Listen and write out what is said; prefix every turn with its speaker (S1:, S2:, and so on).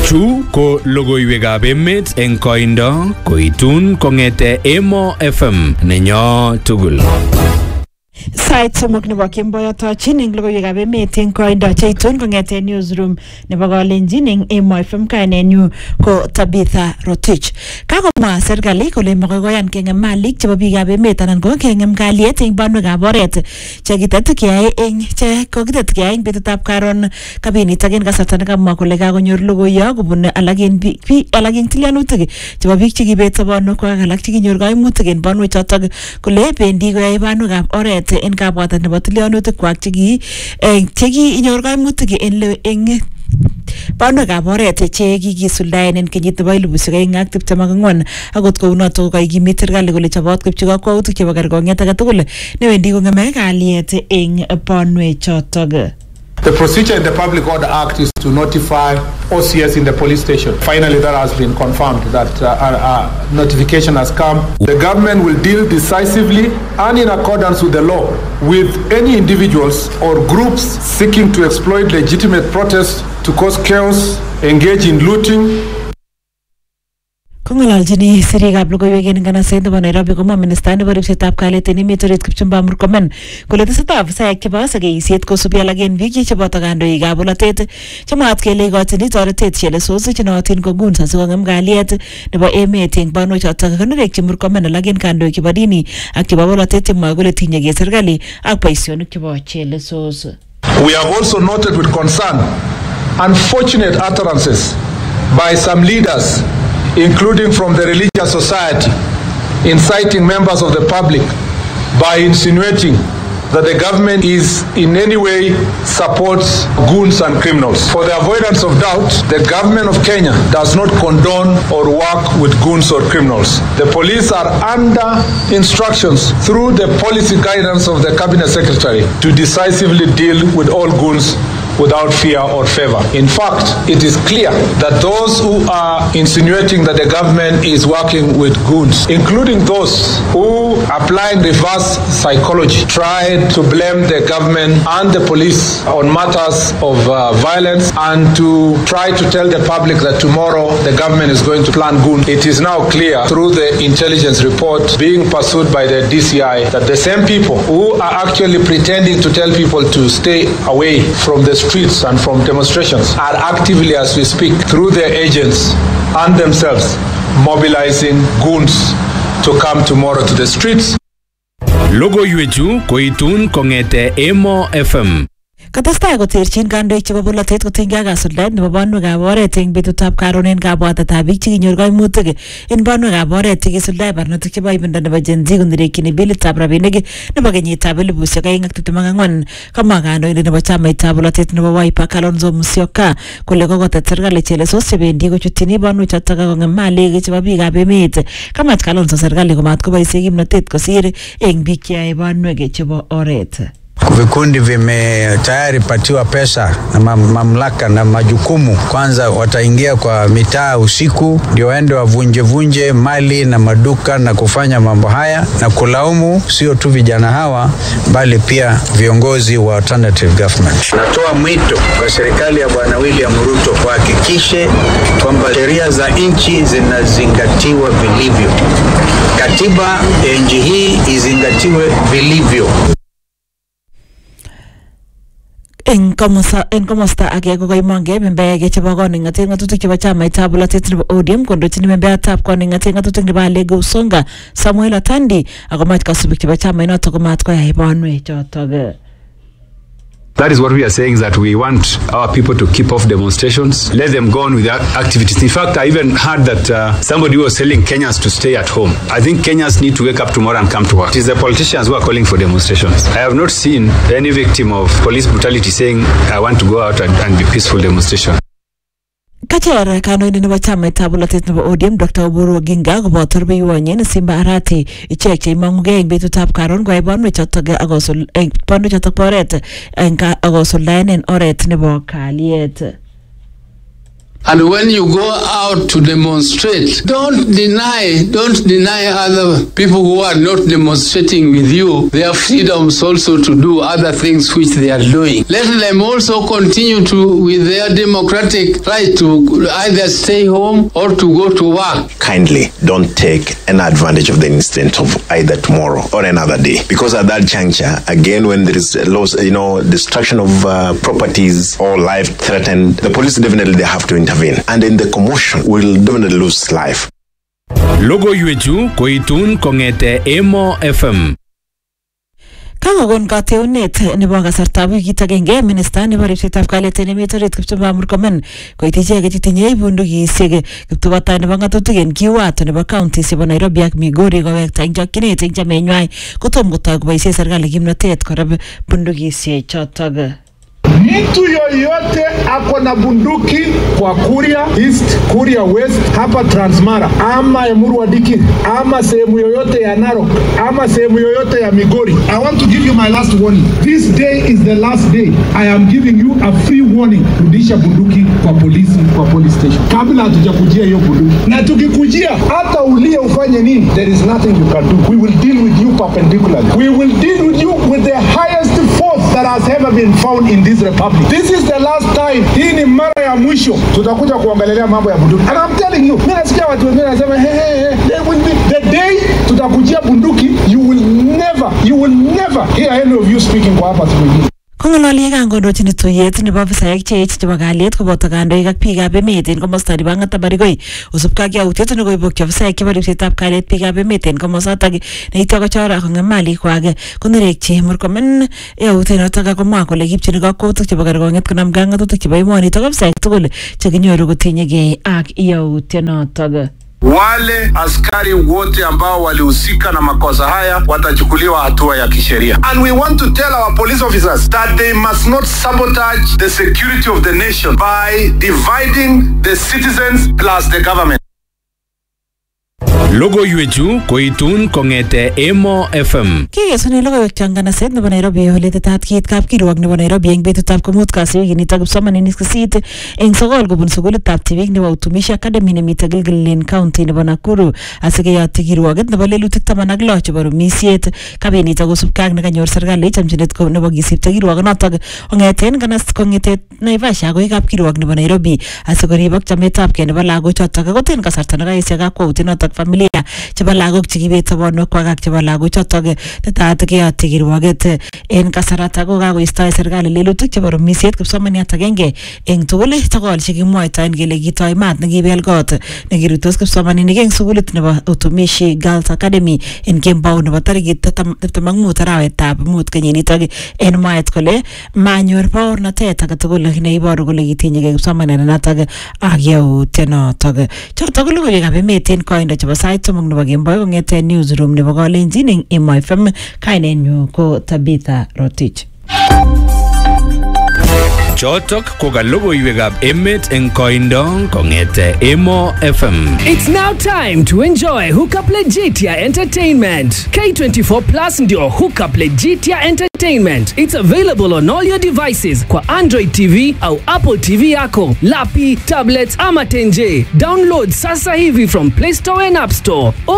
S1: Chu ko logoiwekab emet eng koindo koitun kongete Emo FM nenyo tugul.
S2: Sait somok nebo kemboyotochin eng logoiwekab emet eng koindo cheitun kongete newsroom nebo Kalenjin eng Emo FM kainenyu ko Tabitha Rotich. Kakomwa serikali kole makoi koyan kengem malik chebo biikab emet anan ko kengem kalyet eng banwekab oret chekitet keyai eng betutab karon kabinitok eng kasarta nekamwa kole kakonyor logoiyo kobun alak eng tilyanutik chebo biik chekibet sobonwekwak alak chekinyor kaimutik eng banwechotok kole bendi koyae banwekab oret en kabwatet nebo tilyanutik kwak chekinyor kaimutik eng banwekab oret che kikisuldaen en kenyit nebo 2024 akot kounotok kokikimit serikali kole chobot koibchi kakwautik chebo kerkong'et age tugul newendi kong'eme kalyet eng banwechotok.
S3: The procedure in the Public Order Act is to notify OCS in the police station. Finally, that has been confirmed that notification has come. The government will deal decisively and in accordance with the law with any individuals or groups seeking to exploit legitimate protests to cause chaos, engage in looting.
S2: Kong'ololjini sirikab logoiwek eng nganaset nebo Nairobi komwa minista nebo ripsetab kalyet eng emet orit Kipchumba Murkomen kole tesetai afisaek chebo sekeisyet kosubi alak eng biik cheboto kandoikab bolotet chemwaat kele ikochini toretet chelesos chenootin ko goons asikong'em kalyet nebo emet eng banwechotok konerekyi Murkomen alak eng kandoik chebo dini ak chebo bolotet chemwoe kole tinyegei serikali ak boisionik chebo chelesos.
S3: We have also noted with concern unfortunate utterances by some leaders, including from the religious society, inciting members of the public by insinuating that the government is in any way supports goons and criminals. For the avoidance of doubt, the government of Kenya does not condone or work with goons or criminals. The police are under instructions through the policy guidance of the Cabinet Secretary to decisively deal with all goons without fear or favor. In fact, it is clear that those who are insinuating that the government is working with goons, including those who applying reverse psychology, tried to blame the government and the police on matters of violence and to try to tell the public that tomorrow the government is going to plan goons. It is now clear through the intelligence report being pursued by the DCI that the same people who are actually pretending to tell people to stay away from the streets and from demonstrations are actively, as we speak, through their agents and themselves, mobilizing goons to come tomorrow to the streets.
S1: Logoiwechu koitun kongete Emo FM.
S2: Katestai koterchin kandoik chebo bolotet kotinygei ak kasuldaet nebo banwekab oret eng betutab karon en kabwatetab biik chekinyor kaimutik en banwekab oret chekisuldae barnotik chebo ibindo nebo Gen Z konerekyini bilitab rabinik nebo kenyitab 2024. Kamwa kandoindet nebo chamaitab bolotet nebo Wiper Kalonzo Musyoka kole kokotet serikali chelesos chebendi kochutyin banwechotok ak kong'em malik chebo biikab emet. Kamach Kalonzo serikali komat koboisie kimnotet kosir eng biik cheyoe banwek chebo oret.
S4: Vikundi tayari patiwa pesa na mamlaka na majukumu. Kwanza wataingia kwa mitaa usiku ndio waende wavunje mali na maduka na kufanya mambo haya na kulaumu sio tu vijana hawa bali pia viongozi wa alternative government. Natoa mwito kwa serikali ya Bwana William Ruto kuhakikishe kwamba sheria za nchi zinazingatiwa vilivyo. Katiba ya nchi hii izingatiwe vilivyo.
S2: En komosta age kokoimonge membeek chebo koning'atet ng'atutik chebo chamaitab bolotet nebo ODM kondochin membeatab koning'atet ng'atutik nebo Alege Usonga Samuel Atandi akomach kasubik chebo chamainotok komat koyai banwechotok.
S5: That is what we are saying, is that we want our people to keep off demonstrations, let them go on with their activities. In fact, I even heard that somebody was telling Kenyans to stay at home. I think Kenyans need to wake up tomorrow and come to work. It is the politicians who are calling for demonstrations. I have not seen any victim of police brutality saying, I want to go out and be peaceful demonstration.
S2: Kacher kandoindet nebo chamaitab bolotet nebo ODM Dr. Oburu Oginga koboto rubeiwonyin Simba Arati ichek cheimong'ugei eng betutab karon koyai banwechotok bo oret akosuldaen en oret nebo kalyet.
S6: And when you go out to demonstrate, don't deny other people who are not demonstrating with you their freedoms also to do other things which they are doing. Let them also continue with their democratic right to either stay home or to go to work.
S7: Kindly don't take an advantage of the incident of either tomorrow or another day, because at that juncture, again, when there is loss, destruction of properties or life threatened, the police definitely they have to intervene, and in the commotion will definitely lose life.
S1: Logo yuechu koitun kongete Emo FM.
S2: Kangogon kateunet nebo kasartab wikit agenge minista nebo ripsetab kalyet en emet orit Kipchumba Murkomen koiti icheket chetinye bundukisiek kiptubatai nebo ng'atutik en kiwato nebo counties chebo Nairobi ak Migori kowekta eng chokchinet eng chamenywa kotom kotoi koboisie serikali kimnotet korib bundukisiek chotok.
S3: Mtu yoyote ako na bunduki kwa Kuria East, Kuria West, hapa Transmara, ama Emurua Dikirr, ama sehemu yoyote ya Narok, ama sehemu yoyote ya Migori. I want to give you my last warning. This day is the last day. I am giving you a free warning. Rudisha bunduki kwa polisi, kwa police station. Kabla hatujakujia hiyo bunduki. Na tukikujia, hata ulie ufanye nini, there is nothing you can do. We will deal with you perpendicularly. We will deal with you with the highest force that has ever been found in this republic. This is the last time. Hii ni mara ya mwisho tutakuja kuangalia mambo ya bunduki. And I'm telling you, mimi nasikia watu wengine wanasema there will be the day tutakujia bunduki, you will never hear any of you speaking kwa hapa mwingine.
S2: Kongololi kangondochin tuyet nebo ofisaek cheech chebo kalyet koboto kandoik ak biikab emet en komosta nebo Ng'atabarigoi usubkei ak yautiet nekoibokyi ofisaek chebo ripsetab kalyet biikab emet en komosatak neityo kochor ak kong'em malikwak konerekyi Murkomen yautienotok komwa kole kipchini kakwautik chebo kerkong'et konamgei ak ng'atutik chebo emonitok ofisaek tugul chekinyoru kotinyegei ak yautienotok.
S3: Wale askari wote ambao walihusika na makosa haya watachukuliwa hatua ya kisheria. And we want to tell our police officers that they must not sabotage the security of the nation by dividing the citizens plus the government.
S1: Logo yuechu koitun kongete Emo FM.
S2: Kikesune logoiwek changanaset nebo Nairobi ole tetat kiit kapkirwok nebo Nairobi eng betutab komut kasi wikinitok kipsomaninik 8 eng sokol kobun sukulitab tibik nebo Utumishi Academy nemite Gilgil County nebo Nakuru asikeyotyi kirwoket nebo lelutik 16 chebo rumisiet. Kabinito kosubkei ak nekanyor serikali chamchinet nebo kisipto kirwokonotok kong'ete Naivasha akoi kapkirwok nebo Nairobi asikoribok chametabgei nebo lagochotok akoten kasarta nekaesio kakwautienotok familia chebo lagok chekibet sobonwekwak ak chebo lagochotok tetat keyotyi kirwoket en kasarata ko kakoistoi serikali lelutik chebo rumisiet kipsomaniat agenge eng tugul sokol chekimwoitoen kele kitoi maat nekibel kot nekiruitos kipsomaninik eng sukulit nebo Utumishi Girls Academy en kembou nebo tarikit 25 arawetab mut kenyinitok en mwaet kole manyor baornatet age tugul neiboru kole kitinyegei kipsomanianotok ak yautienotok. Chotok ko logoiwekab emet en koindo chebo sait somok nebo kemboi kong'ete newsroom nebo Kalenjin eng Emo FM. Kainenyu ko Tabitha Rotich.
S1: Chotok ko ka logoiwekab emet eng koindo kong'ete Emo FM.
S8: It's now time to enjoy Hookup Legitia Entertainment. K24 Plus ndio Hookup Legitia Entertainment. It's available on all your devices kwa Android TV au Apple TV yako, lapi, tablets ama tenje. Download sasa hivi from Play Store and App Store.